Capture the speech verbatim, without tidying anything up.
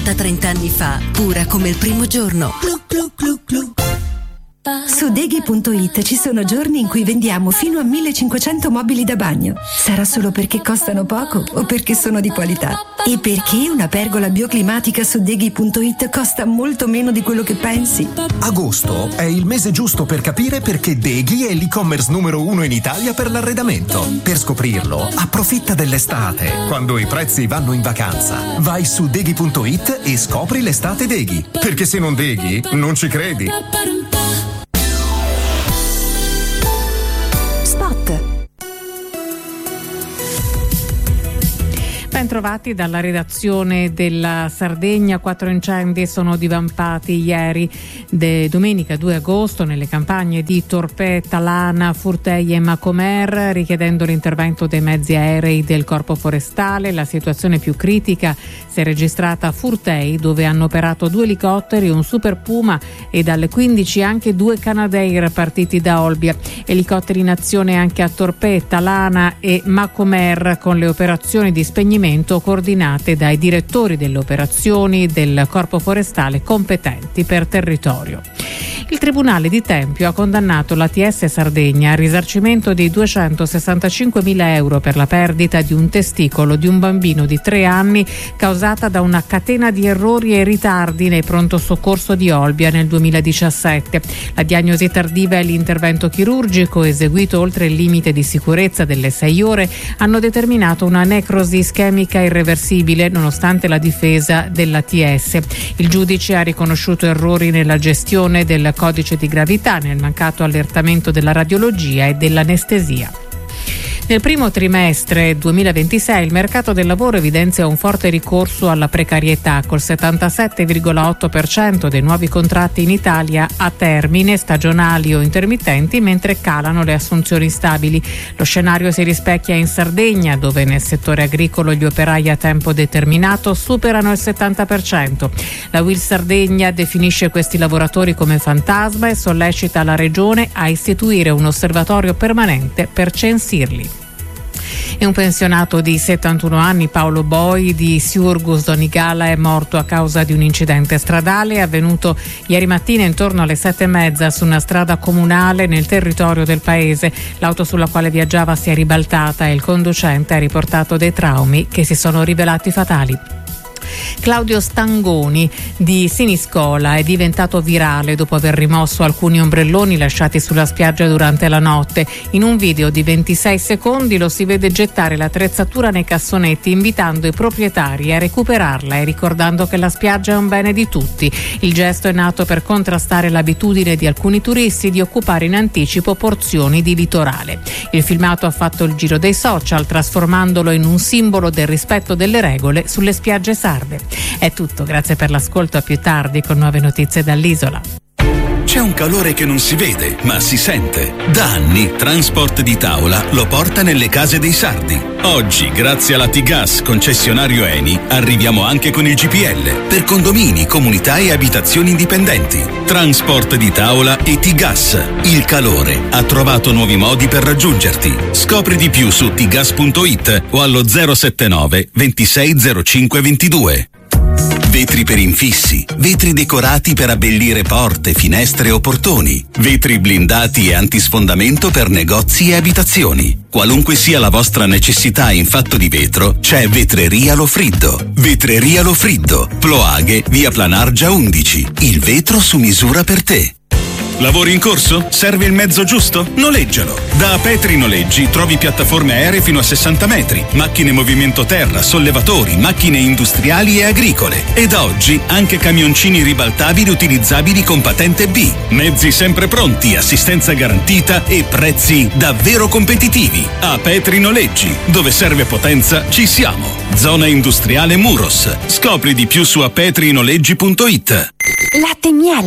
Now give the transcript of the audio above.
trenta anni fa, pura come il primo giorno. Glu, glu, glu, glu. Su Deghi punto it ci sono giorni in cui vendiamo fino a millecinquecento mobili da bagno. Sarà solo perché costano poco o perché sono di qualità? E perché una pergola bioclimatica su Deghi punto it costa molto meno di quello che pensi? Agosto è il mese giusto per capire perché Deghi è l'e-commerce numero uno in Italia per l'arredamento. Per scoprirlo, approfitta dell'estate, quando i prezzi vanno in vacanza. Vai su Deghi punto it e scopri l'estate Deghi. Perché se non Deghi, non ci credi. Ben trovati dalla redazione della Sardegna. Quattro incendi sono divampati ieri, de domenica due agosto, nelle campagne di Torpè, Talana, Furtei e Macomer, richiedendo l'intervento dei mezzi aerei del Corpo Forestale. La situazione più critica si è registrata a Furtei, dove hanno operato due elicotteri, un Super Puma e dalle quindici anche due Canadair partiti da Olbia. Elicotteri in azione anche a Torpè, Talana e Macomer, con le operazioni di spegnimento coordinate dai direttori delle operazioni del Corpo Forestale competenti per territorio. Il Tribunale di Tempio ha condannato l'A T S Sardegna al risarcimento di duecentosessantacinquemila euro per la perdita di un testicolo di un bambino di tre anni causata da una catena di errori e ritardi nei pronto soccorso di Olbia nel duemiladiciassette. La diagnosi tardiva e l'intervento chirurgico, eseguito oltre il limite di sicurezza delle sei ore, hanno determinato una necrosi ischemica irreversibile, nonostante la difesa dell'A T S. Il giudice ha riconosciuto errori nella gestione del codice di gravità, nel mancato allertamento della radiologia e dell'anestesia. Nel primo trimestre duemilaventisei il mercato del lavoro evidenzia un forte ricorso alla precarietà, col settantasette virgola otto per cento dei nuovi contratti in Italia a termine, stagionali o intermittenti, mentre calano le assunzioni stabili. Lo scenario si rispecchia in Sardegna, dove nel settore agricolo gli operai a tempo determinato superano il settanta per cento. La U I L Sardegna definisce questi lavoratori come fantasma e sollecita la Regione a istituire un osservatorio permanente per censirli. E un pensionato di settantuno anni, Paolo Boi di Siurgus Donigala, è morto a causa di un incidente stradale avvenuto ieri mattina intorno alle sette e mezza su una strada comunale nel territorio del paese. L'auto sulla quale viaggiava si è ribaltata e il conducente ha riportato dei traumi che si sono rivelati fatali. Claudio Stangoni di Siniscola è diventato virale dopo aver rimosso alcuni ombrelloni lasciati sulla spiaggia durante la notte. In un video di ventisei secondi lo si vede gettare l'attrezzatura nei cassonetti, invitando i proprietari a recuperarla e ricordando che la spiaggia è un bene di tutti. Il gesto è nato per contrastare l'abitudine di alcuni turisti di occupare in anticipo porzioni di litorale. Il filmato ha fatto il giro dei social, trasformandolo in un simbolo del rispetto delle regole sulle spiagge sarde. È tutto, grazie per l'ascolto, a più tardi con nuove notizie dall'isola. C'è un calore che non si vede, ma si sente. Da anni Transport di Tavola lo porta nelle case dei sardi. Oggi, grazie alla T-Gas, concessionario Eni, arriviamo anche con il G P L per condomini, comunità e abitazioni indipendenti. Transport di Tavola e T-Gas. Il calore ha trovato nuovi modi per raggiungerti. Scopri di più su t gas punto it o allo zero sette nove ventisei zero cinque ventidue. Vetri per infissi, vetri decorati per abbellire porte, finestre o portoni, vetri blindati e antisfondamento per negozi e abitazioni. Qualunque sia la vostra necessità in fatto di vetro, c'è Vetreria Lofriddo. Vetreria Lofriddo, Ploaghe, via Planargia undici. Il vetro su misura per te. Lavori in corso? Serve il mezzo giusto? Noleggialo! Da Petri Noleggi trovi piattaforme aeree fino a sessanta metri, macchine movimento terra, sollevatori, macchine industriali e agricole. E da oggi anche camioncini ribaltabili utilizzabili con patente B. Mezzi sempre pronti, assistenza garantita e prezzi davvero competitivi. A Petri Noleggi, dove serve potenza, ci siamo. Zona industriale Muros. Scopri di più su apetri noleggi punto it. Latte e miele.